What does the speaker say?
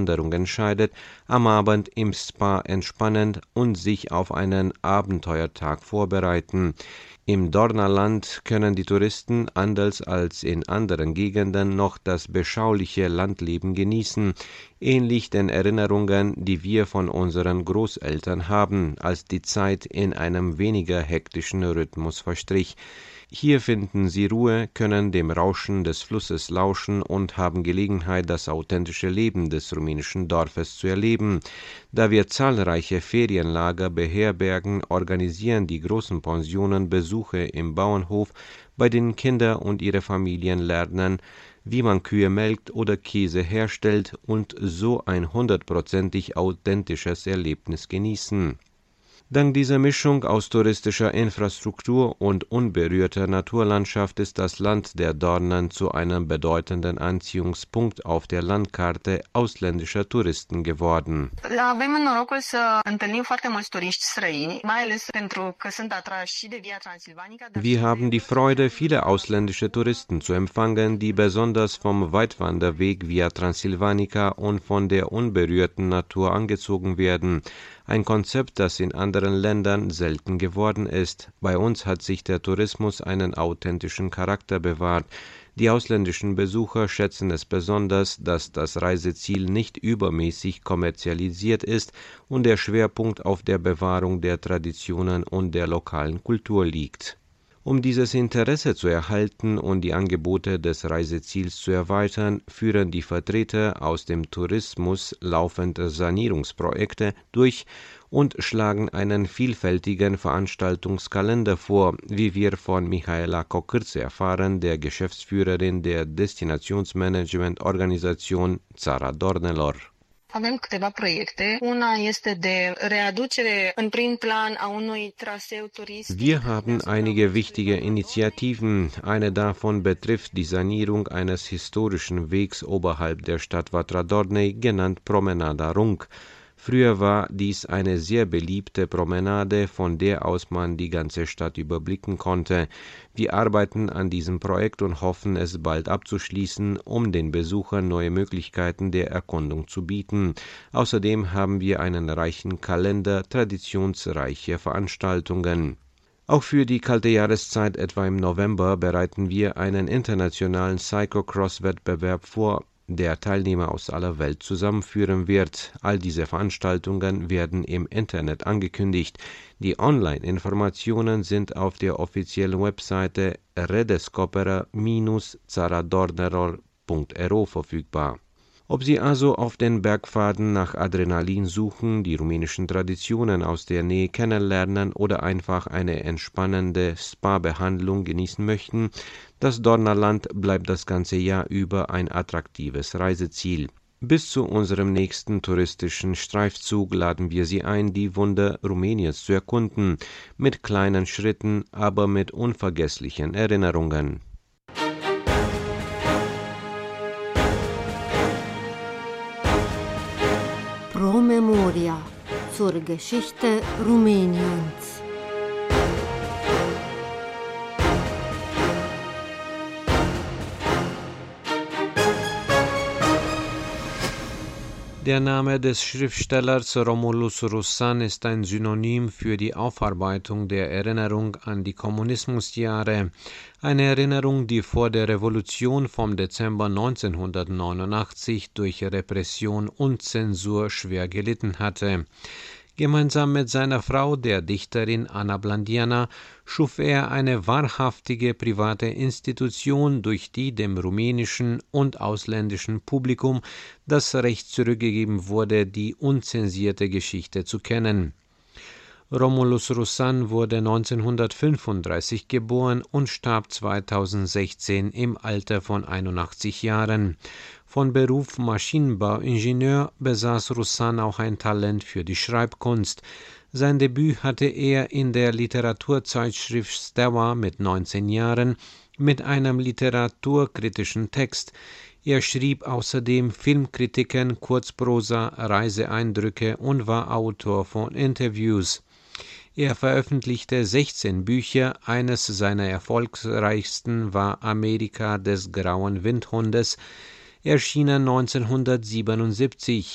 Wanderung entscheidet, am Abend im Spa entspannen und sich auf einen Abenteuertag vorbereiten. Im Dornerland können die Touristen, anders als in anderen Gegenden, noch das beschauliche Landleben genießen, ähnlich den Erinnerungen, die wir von unseren Großeltern haben, als die Zeit in einem weniger hektischen Rhythmus verstrich. Hier finden sie Ruhe, können dem Rauschen des Flusses lauschen und haben Gelegenheit, das authentische Leben des rumänischen Dorfes zu erleben. Da wir zahlreiche Ferienlager beherbergen, organisieren die großen Pensionen Besuche im Bauernhof, bei denen Kinder und ihre Familien lernen, wie man Kühe melkt oder Käse herstellt und so ein 100%ig authentisches Erlebnis genießen. Dank dieser Mischung aus touristischer Infrastruktur und unberührter Naturlandschaft ist das Land der Dornen zu einem bedeutenden Anziehungspunkt auf der Landkarte ausländischer Touristen geworden. Avem norocul să întâlnim foarte mulți turiști străini, mai ales pentru că sunt atrași și de Via Transilvanica. Wir haben die Freude, viele ausländische Touristen zu empfangen, die besonders vom Weitwanderweg Via Transilvanica und von der unberührten Natur angezogen werden. Ein Konzept, das in anderen Ländern selten geworden ist. Bei uns hat sich der Tourismus einen authentischen Charakter bewahrt. Die ausländischen Besucher schätzen es besonders, dass das Reiseziel nicht übermäßig kommerzialisiert ist und der Schwerpunkt auf der Bewahrung der Traditionen und der lokalen Kultur liegt. Um dieses Interesse zu erhalten und die Angebote des Reiseziels zu erweitern, führen die Vertreter aus dem Tourismus laufend Sanierungsprojekte durch und schlagen einen vielfältigen Veranstaltungskalender vor, wie wir von Mihaela Cocârță erfahren, der Geschäftsführerin der Destinationsmanagement-Organisation Țara Dornelor. Avem câteva proiecte. Una este de readucere în prim plan a unui traseu turistic. Wir haben einige wichtige Initiativen. Eine davon betrifft die Sanierung eines historischen Wegs oberhalb der Stadt Vatra Dornei, genannt Promenada Rung. Früher war dies eine sehr beliebte Promenade, von der aus man die ganze Stadt überblicken konnte. Wir arbeiten an diesem Projekt und hoffen, es bald abzuschließen, um den Besuchern neue Möglichkeiten der Erkundung zu bieten. Außerdem haben wir einen reichen Kalender traditionsreicher Veranstaltungen. Auch für die kalte Jahreszeit, etwa im November, bereiten wir einen internationalen Cyclocross-Wettbewerb vor, der Teilnehmer aus aller Welt zusammenführen wird. All diese Veranstaltungen werden im Internet angekündigt. Die Online-Informationen sind auf der offiziellen Webseite redescoperă-țaradorneror.ro verfügbar. Ob Sie also auf den Bergpfaden nach Adrenalin suchen, die rumänischen Traditionen aus der Nähe kennenlernen oder einfach eine entspannende Spa-Behandlung genießen möchten, das Dornerland bleibt das ganze Jahr über ein attraktives Reiseziel. Bis zu unserem nächsten touristischen Streifzug laden wir Sie ein, die Wunder Rumäniens zu erkunden, mit kleinen Schritten, aber mit unvergesslichen Erinnerungen. Pro Memoria zur Geschichte Rumäniens. Der Name des Schriftstellers Romulus Rusan ist ein Synonym für die Aufarbeitung der Erinnerung an die Kommunismusjahre. Eine Erinnerung, die vor der Revolution vom Dezember 1989 durch Repression und Zensur schwer gelitten hatte. Gemeinsam mit seiner Frau, der Dichterin Ana Blandiana, schuf er eine wahrhaftige private Institution, durch die dem rumänischen und ausländischen Publikum das Recht zurückgegeben wurde, die unzensierte Geschichte zu kennen. Romulus Rusan wurde 1935 geboren und starb 2016 im Alter von 81 Jahren. Von Beruf Maschinenbauingenieur besaß Rusan auch ein Talent für die Schreibkunst. Sein Debüt hatte er in der Literaturzeitschrift Steaua mit 19 Jahren mit einem literaturkritischen Text. Er schrieb außerdem Filmkritiken, Kurzprosa, Reiseeindrücke und war Autor von Interviews. Er veröffentlichte 16 Bücher, eines seiner erfolgreichsten war Amerika des grauen Windhundes, erschienen 1977.